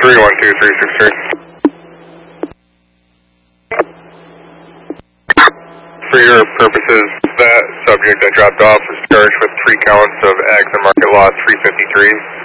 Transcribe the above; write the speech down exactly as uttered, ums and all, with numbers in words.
three one two three six three. For your purposes, that subject I dropped off is charged with three counts of ag and market law three fifty-three.